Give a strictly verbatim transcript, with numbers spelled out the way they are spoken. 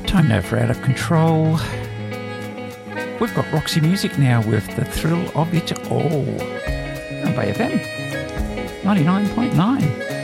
Time now for Out of Control. We've got Roxy Music now with The Thrill of It All on Bay F M ninety-nine point nine.